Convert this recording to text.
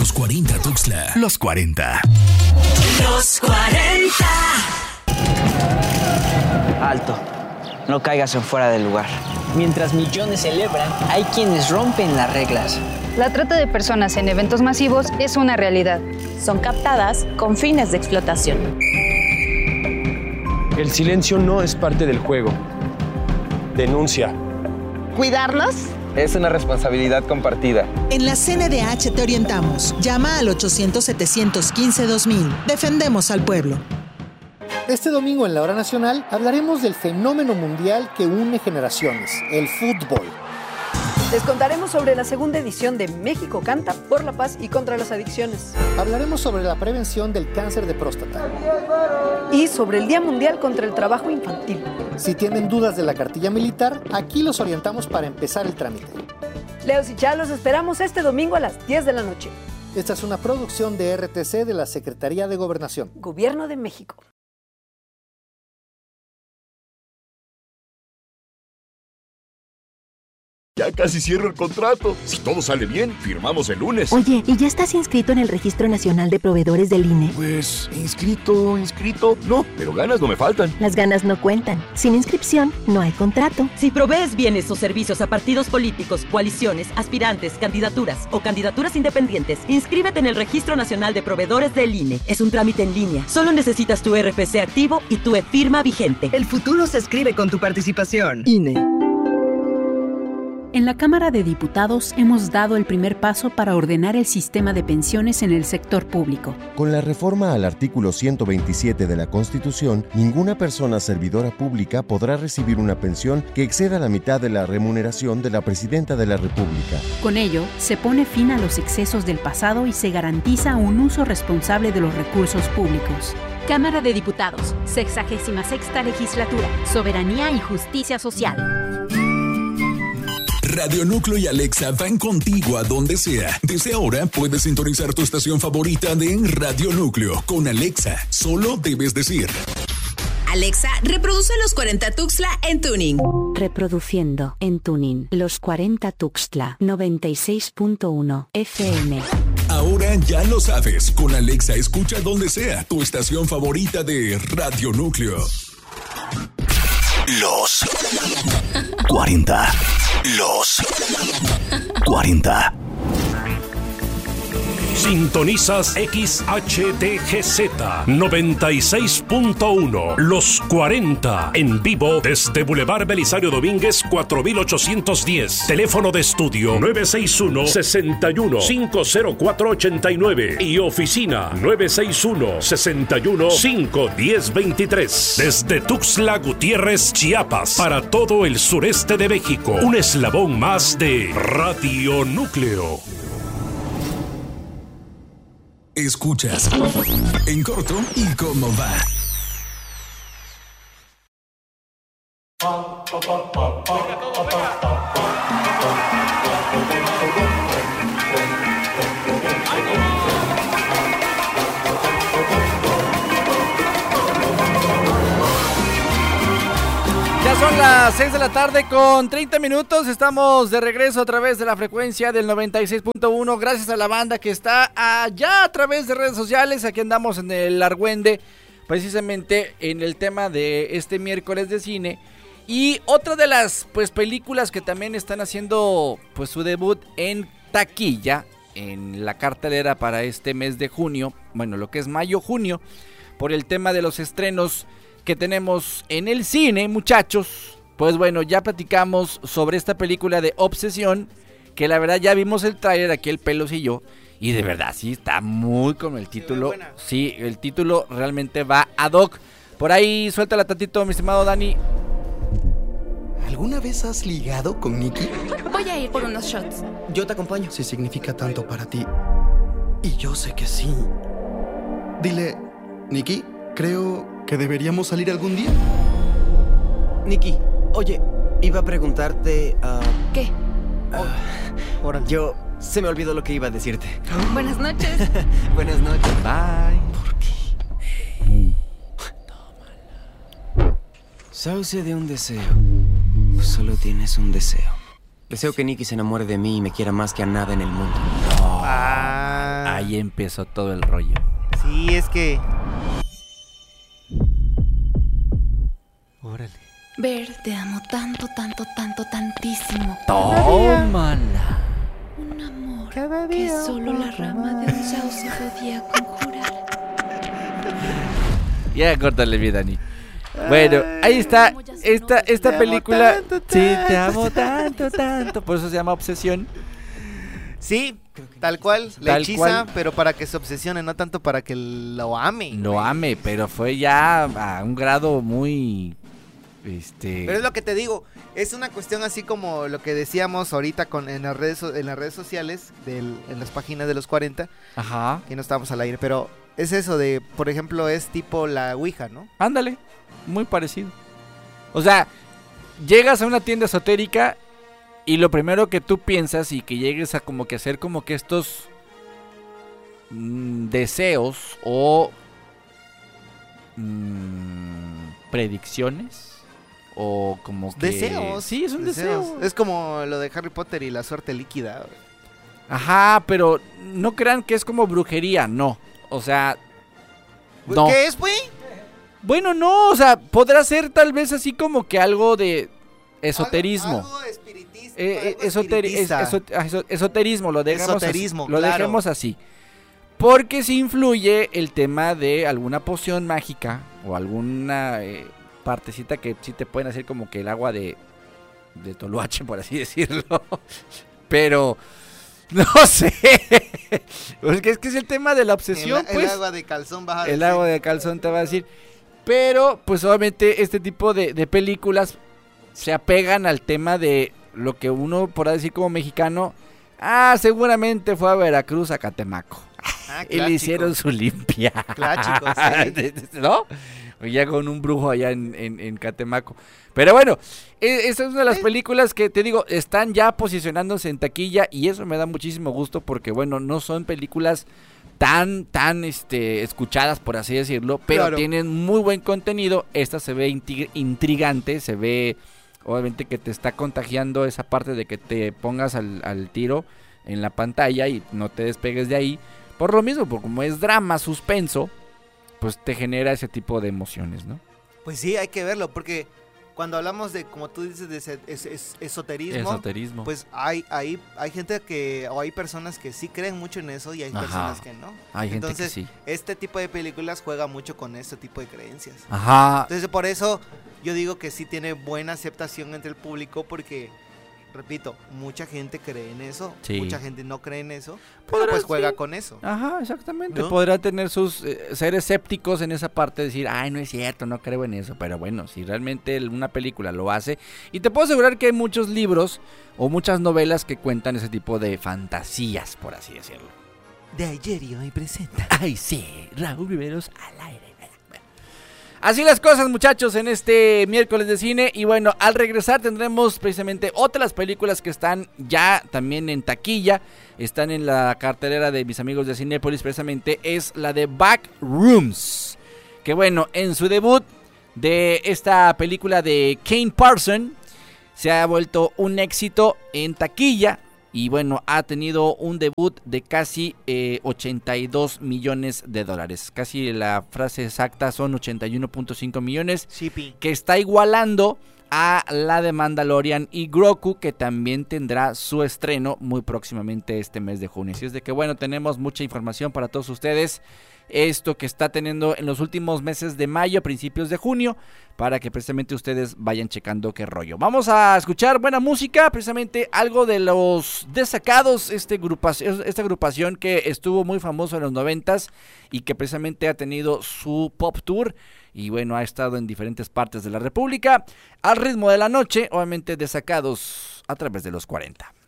Los 40 Tuxtla. Los 40. Los 40. Alto. No caigas en fuera del lugar. Mientras millones celebran, hay quienes rompen las reglas. La trata de personas en eventos masivos es una realidad. Son captadas con fines de explotación. El silencio no es parte del juego. Denuncia. ¿Cuidarnos? Es una responsabilidad compartida. En la CNDH te orientamos. Llama al 800-715-2000. Defendemos al pueblo. Este domingo en la Hora Nacional hablaremos del fenómeno mundial que une generaciones, el fútbol. Les contaremos sobre la segunda edición de México Canta por la paz y contra las adicciones. Hablaremos sobre la prevención del cáncer de próstata. Y sobre el Día Mundial contra el Trabajo Infantil. Si tienen dudas de la cartilla militar, aquí los orientamos para empezar el trámite. Leos y Chá, los esperamos este domingo a las 10 de la noche. Esta es una producción de RTC de la Secretaría de Gobernación. Gobierno de México. Ya casi cierro el contrato. Si todo sale bien, firmamos el lunes. Oye, ¿y ya estás inscrito en el Registro Nacional de Proveedores del INE? Pues, inscrito. No, pero ganas no me faltan. Las ganas no cuentan. Sin inscripción, no hay contrato. Si provees bienes o servicios a partidos políticos, coaliciones, aspirantes, candidaturas o candidaturas independientes, inscríbete en el Registro Nacional de Proveedores del INE. Es un trámite en línea. Solo necesitas tu RFC activo y tu e-firma vigente. El futuro se escribe con tu participación. INE. En la Cámara de Diputados hemos dado el primer paso para ordenar el sistema de pensiones en el sector público. Con la reforma al artículo 127 de la Constitución, ninguna persona servidora pública podrá recibir una pensión que exceda la mitad de la remuneración de la Presidenta de la República. Con ello, se pone fin a los excesos del pasado y se garantiza un uso responsable de los recursos públicos. Cámara de Diputados, 66ª Legislatura, Soberanía y Justicia Social. Radio Núcleo y Alexa van contigo a donde sea. Desde ahora puedes sintonizar tu estación favorita de Radio Núcleo. Con Alexa, solo debes decir: Alexa, reproduce Los 40 Tuxtla en tuning. Reproduciendo en tuning Los 40 Tuxtla 96.1 FM. Ahora ya lo sabes. Con Alexa escucha donde sea tu estación favorita de Radio Núcleo. Los 40. Los 40. Sintonizas XHTGZ 96.1 Los 40 en vivo desde Boulevard Belisario Domínguez 4810. Teléfono de estudio 961-61-50489 y oficina 961-61-51023. Desde Tuxtla Gutiérrez, Chiapas, para todo el sureste de México. Un eslabón más de Radio Núcleo. Escuchas En Corto y Cómo Va. Ya son las 6 de la tarde con 30 minutos. Estamos de regreso a través de la frecuencia del 96.1. Gracias a la banda que está allá a través de redes sociales. Aquí andamos en el Argüende, precisamente en el tema de este miércoles de cine. Y otra de las películas que también están haciendo su debut en taquilla, en la cartelera para este mes de junio, bueno, lo que es mayo-junio, por el tema de los estrenos que tenemos en el cine, muchachos. Pues bueno, ya platicamos sobre esta película de Obsesión, que la verdad ya vimos el tráiler aquí, el Pelos y yo, y de verdad sí está muy con el título. Sí, el título realmente va ad hoc. Por ahí suéltala tantito, mi estimado Dani. ¿Alguna vez has ligado con Nikki? Voy a ir por unos shots. Yo te acompaño. Si significa tanto para ti. Y yo sé que sí. Dile, Nikki, creo que deberíamos salir algún día. Nikki, oye, iba a preguntarte... ¿Qué? Yo... Se me olvidó lo que iba a decirte. Buenas noches. Buenas noches. Bye. ¿Por qué? Tómala. Sauce de un deseo. Solo tienes un deseo. Deseo que Nikki se enamore de mí y me quiera más que a nada en el mundo. Ay, Ahí empezó todo el rollo. Sí, es que... Órale. Ver, te amo tanto, tantísimo. ¡Tómala! Un amor que solo la rama de un sauce podía conjurar. Ya, córtale bien, Dani. Bueno, ahí está esta película. Sí, te amo tanto. Por eso se llama Obsesión. Sí, tal cual, le hechiza, pero para que se obsesione, no tanto para que lo ame. Lo ame, pero fue ya a un grado muy... Pero es lo que te digo, es una cuestión así como lo que decíamos ahorita en las redes sociales, en las páginas de los 40. Ajá. Que no estábamos al aire, pero es eso de, por ejemplo, es tipo la Ouija, ¿no? Ándale, muy parecido. O sea, llegas a una tienda esotérica y lo primero que tú piensas y que llegues a como que hacer como que estos deseos o predicciones o como que... Deseos. Sí, es un deseo. Es como lo de Harry Potter y la suerte líquida. Ajá, pero no crean que es como brujería, no. O sea, no. ¿Qué es, güey? Bueno, no, o sea, podrá ser tal vez así como que algo de esoterismo. Algo espiritista. Esoterismo, lo dejamos Esoterismo, así, lo claro. dejemos así. Porque si influye el tema de alguna poción mágica o alguna partecita que sí te pueden hacer como que el agua de Toloache, por así decirlo. Pero... no sé. Porque es que es el tema de la obsesión, pues. El agua de calzón va a decir. El agua de calzón te va a decir. Pero, pues obviamente, este tipo de películas se apegan al tema de lo que uno podrá decir como mexicano. Seguramente fue a Veracruz, a Catemaco. Y le hicieron su limpia. Clásico, sí. ¿No? Ya con un brujo allá en Catemaco. Pero bueno, esta es una de las películas que te digo, están ya posicionándose en taquilla y eso me da muchísimo gusto porque bueno, no son películas tan escuchadas, por así decirlo, pero claro, tienen muy buen contenido. Esta se ve intrigante, se ve obviamente que te está contagiando esa parte de que te pongas al tiro en la pantalla y no te despegues de ahí. Por lo mismo, porque como es drama, suspenso, pues te genera ese tipo de emociones, ¿no? Pues sí, hay que verlo, porque cuando hablamos de, como tú dices, de esoterismo, pues hay gente o hay personas que sí creen mucho en eso y hay personas que no. Hay Entonces, gente que sí. Este tipo de películas juega mucho con este tipo de creencias. Ajá. Entonces, por eso yo digo que sí tiene buena aceptación entre el público porque... repito, mucha gente cree en eso, sí, mucha gente no cree en eso, pero pues juega con eso. Ajá, exactamente. ¿No? Podrá tener sus ser escépticos en esa parte, decir, no es cierto, no creo en eso, pero bueno, si realmente una película lo hace, y te puedo asegurar que hay muchos libros o muchas novelas que cuentan ese tipo de fantasías, por así decirlo. De ayer y hoy presenta. Ay, sí, Raúl Riveros al aire. Así las cosas, muchachos, en este miércoles de cine. Y bueno, al regresar tendremos precisamente otras películas que están ya también en taquilla. Están en la cartelera de mis amigos de Cinépolis, precisamente es la de Backrooms. Que bueno, en su debut de esta película de Kane Parson, se ha vuelto un éxito en taquilla. Y bueno, ha tenido un debut de casi 82 millones de dólares. Casi la frase exacta son 81.5 millones. Shipping. Que está igualando a la de Mandalorian y Grogu, que también tendrá su estreno muy próximamente este mes de junio. Así es de que bueno, tenemos mucha información para todos ustedes. Esto que está teniendo en los últimos meses de mayo, principios de junio, para que precisamente ustedes vayan checando qué rollo. Vamos a escuchar buena música, precisamente algo de los Desacados, esta agrupación que estuvo muy famoso en los 90s y que precisamente ha tenido su pop tour y bueno, ha estado en diferentes partes de la República. Al ritmo de la noche, obviamente Desacados a través de los 40.